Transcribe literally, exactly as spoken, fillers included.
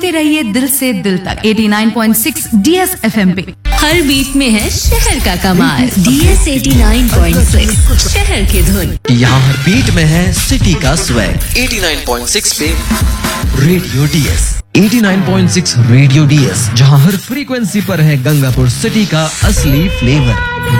सुनते रहिए दिल से दिल तक eighty nine point six D S F M पे। हर बीट में है शहर का कमाल। D S eighty nine point six शहर की धुन। यहाँ हर बीट में है सिटी का swag. Eighty nine point six पे radio DS. Eighty nine point six radio DS, जहाँ हर फ्रीक्वेंसी पर है गंगापुर सिटी का असली फ्लेवर।